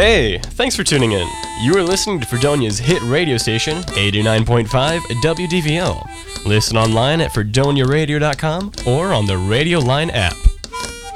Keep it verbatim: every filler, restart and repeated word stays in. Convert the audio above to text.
Hey, thanks for tuning in. You are listening to Fredonia's hit radio station, eighty-nine point five W D V L. Listen online at fredonia radio dot com or on the Radio Line app.